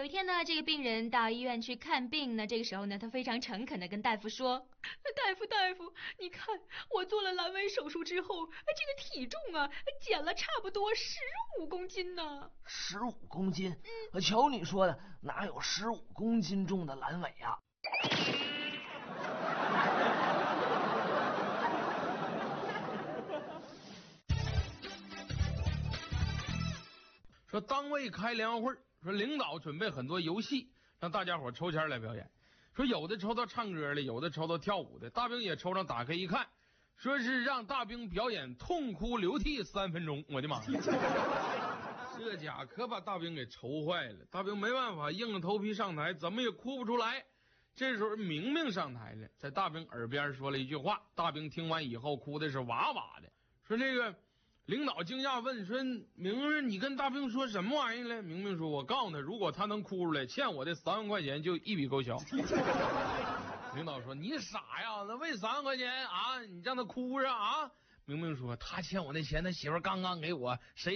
一天呢，这个病人到医院去看病呢，这个时候呢，他非常诚恳的跟大夫说：“大夫，你看我做了阑尾手术之后，这个体重啊减了差不多15公斤呢。 ”15公斤？瞧你说的，哪有15公斤重的阑尾啊？ 说单位开联欢会，说领导准备很多游戏，让大家伙抽签来表演。说有的抽到唱歌的，有的抽到跳舞的。大兵也抽上，打开一看，说是让大兵表演痛哭流涕3分钟。我的妈呀！这家可把大兵给愁坏了。大兵没办法，硬着头皮上台，怎么也哭不出来。这时候明明上台了，在大兵耳边说了一句话。大兵听完以后哭的是哇哇的。说这个领导惊讶问说：“明明你跟大兵说什么玩意了？”明明说：“我告诉他，如果他能哭出来，欠我的3万块钱就一笔勾销。”领导说：“你傻呀？那为3万块钱啊？你让他哭啊？”明明说：“他欠我那钱，他媳妇刚刚给我，谁